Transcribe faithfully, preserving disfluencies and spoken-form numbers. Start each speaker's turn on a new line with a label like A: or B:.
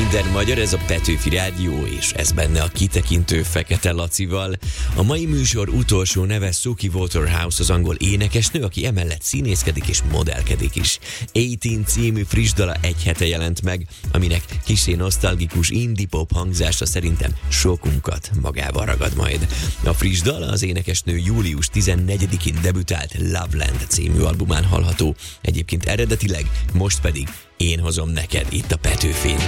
A: minden magyar, ez a Petőfi Rádió, és ez benne a kitekintő Fekete Lacival. A mai műsor utolsó neve Suki Waterhouse, az angol énekesnő, aki emellett színészkedik és modellkedik is. tizennyolc című friss dala egy hete jelent meg, aminek kissé nosztalgikus indie pop hangzása szerintem sokunkat magával ragad majd. A friss dal az énekesnő július tizennegyedikén debütált Loveland című albumán hallható. Egyébként eredetileg, most pedig én hozom neked itt a Petőfin.